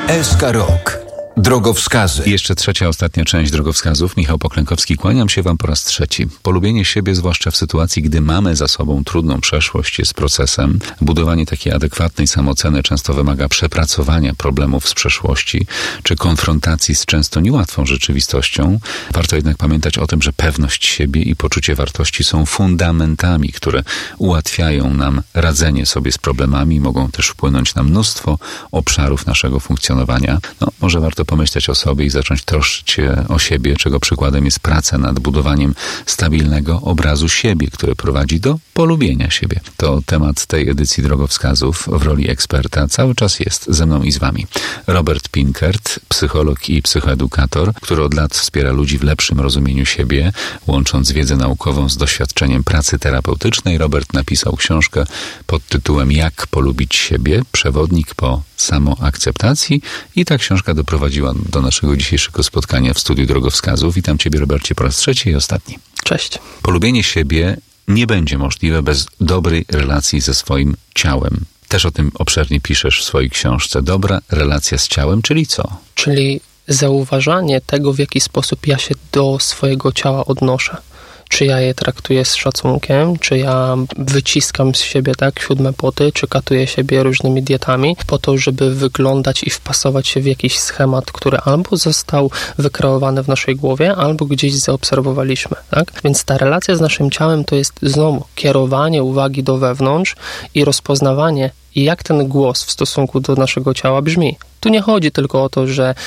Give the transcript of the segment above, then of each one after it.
SK Rok. Drogowskazy. I jeszcze trzecia, ostatnia część drogowskazów. Michał Poklękowski, kłaniam się Wam po raz trzeci. Polubienie siebie, zwłaszcza w sytuacji, gdy mamy za sobą trudną przeszłość, jest procesem. Budowanie takiej adekwatnej samooceny często wymaga przepracowania problemów z przeszłości, czy konfrontacji z często niełatwą rzeczywistością. Warto jednak pamiętać o tym, że pewność siebie i poczucie wartości są fundamentami, które ułatwiają nam radzenie sobie z problemami, mogą też wpłynąć na mnóstwo obszarów naszego funkcjonowania. Może warto pomyśleć o sobie i zacząć troszczyć się o siebie, czego przykładem jest praca nad budowaniem stabilnego obrazu siebie, który prowadzi do polubienia siebie. To temat tej edycji drogowskazów. W roli eksperta cały czas jest ze mną i z Wami Robert Pinkert, psycholog i psychoedukator, który od lat wspiera ludzi w lepszym rozumieniu siebie, łącząc wiedzę naukową z doświadczeniem pracy terapeutycznej. Robert napisał książkę pod tytułem Jak polubić siebie? Przewodnik po samoakceptacji i ta książka doprowadziła do naszego dzisiejszego spotkania w studiu drogowskazów. Witam Ciebie, Robercie, po raz trzeci i ostatni. Cześć. Polubienie siebie nie będzie możliwe bez dobrej relacji ze swoim ciałem. Też o tym obszernie piszesz w swojej książce. Dobra relacja z ciałem, czyli co? Czyli zauważanie tego, w jaki sposób ja się do swojego ciała odnoszę. Czy ja je traktuję z szacunkiem, czy ja wyciskam z siebie 7 poty, czy katuję siebie różnymi dietami po to, żeby wyglądać i wpasować się w jakiś schemat, który albo został wykreowany w naszej głowie, albo gdzieś zaobserwowaliśmy, tak? Więc ta relacja z naszym ciałem to jest znowu kierowanie uwagi do wewnątrz i rozpoznawanie, jak ten głos w stosunku do naszego ciała brzmi. Tu nie chodzi tylko o to, że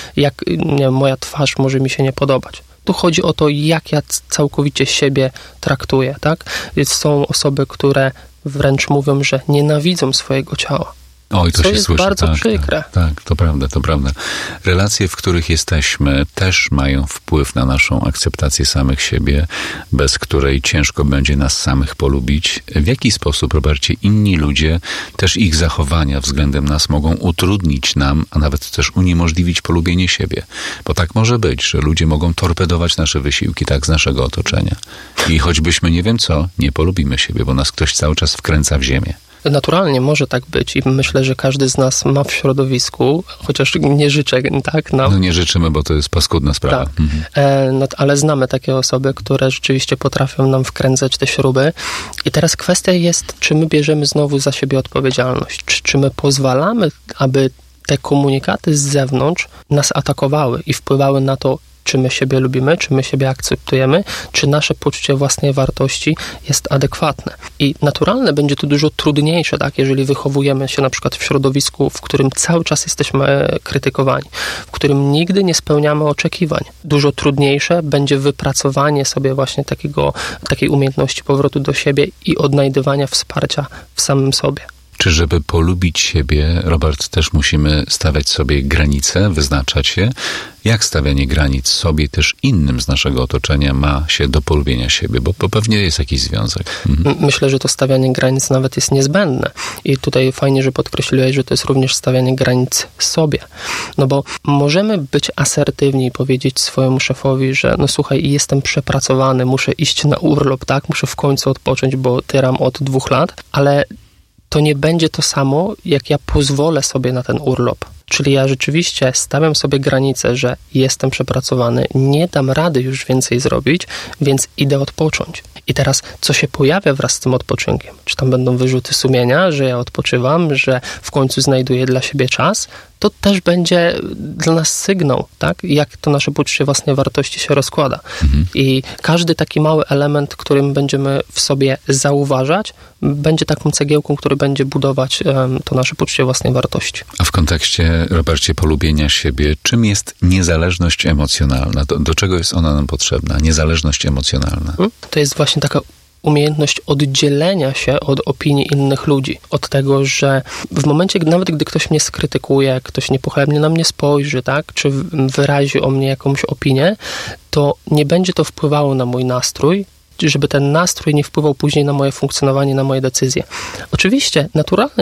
moja twarz może mi się nie podobać. Tu chodzi o to, jak ja całkowicie siebie traktuję, tak? Są osoby, które wręcz mówią, że nienawidzą swojego ciała. Oj, to się jest słyszy. bardzo przykre. Tak, to prawda. Relacje, w których jesteśmy, też mają wpływ na naszą akceptację samych siebie, bez której ciężko będzie nas samych polubić. W jaki sposób, Robercie, inni ludzie, też ich zachowania względem nas mogą utrudnić nam, a nawet też uniemożliwić polubienie siebie? Bo tak może być, że ludzie mogą torpedować nasze wysiłki, tak, z naszego otoczenia. I choćbyśmy nie wiem co, nie polubimy siebie, bo nas ktoś cały czas wkręca w ziemię. Naturalnie może tak być i myślę, że każdy z nas ma w środowisku, chociaż nie życzę, tak? Nie życzymy, bo to jest paskudna sprawa. Tak. Ale znamy takie osoby, które rzeczywiście potrafią nam wkręcać te śruby. I teraz kwestia jest, czy my bierzemy znowu za siebie odpowiedzialność, czy my pozwalamy, aby te komunikaty z zewnątrz nas atakowały i wpływały na to, czy my siebie lubimy, czy my siebie akceptujemy, czy nasze poczucie własnej wartości jest adekwatne. I naturalne będzie to dużo trudniejsze, tak, jeżeli wychowujemy się na przykład w środowisku, w którym cały czas jesteśmy krytykowani, w którym nigdy nie spełniamy oczekiwań. Dużo trudniejsze będzie wypracowanie sobie właśnie takiej umiejętności powrotu do siebie i odnajdywania wsparcia w samym sobie. Czy żeby polubić siebie, Robert, też musimy stawiać sobie granice, wyznaczać je? Jak stawianie granic sobie też innym z naszego otoczenia ma się do polubienia siebie? Bo pewnie jest jakiś związek. Myślę, że to stawianie granic nawet jest niezbędne. I tutaj fajnie, że podkreśliłeś, że to jest również stawianie granic sobie. Bo możemy być asertywni i powiedzieć swojemu szefowi, że słuchaj, jestem przepracowany, muszę iść na urlop, tak? Muszę w końcu odpocząć, bo tyram od 2 lat, ale to nie będzie to samo, jak ja pozwolę sobie na ten urlop. Czyli ja rzeczywiście stawiam sobie granicę, że jestem przepracowany, nie dam rady już więcej zrobić, więc idę odpocząć. I teraz, co się pojawia wraz z tym odpoczynkiem? Czy tam będą wyrzuty sumienia, że ja odpoczywam, że w końcu znajduję dla siebie czas? To też będzie dla nas sygnał, tak? Jak to nasze poczucie własnej wartości się rozkłada. I każdy taki mały element, którym będziemy w sobie zauważać, będzie taką cegiełką, który będzie budować to nasze poczucie własnej wartości. A w kontekście, Robercie, polubienia siebie, czym jest niezależność emocjonalna? Do czego jest ona nam potrzebna? Niezależność emocjonalna. To jest właśnie taka umiejętność oddzielenia się od opinii innych ludzi. Od tego, że w momencie, nawet gdy ktoś mnie skrytykuje, ktoś niepochlebnie na mnie spojrzy, tak, czy wyrazi o mnie jakąś opinię, to nie będzie to wpływało na mój nastrój, żeby ten nastrój nie wpływał później na moje funkcjonowanie, na moje decyzje. Oczywiście naturalne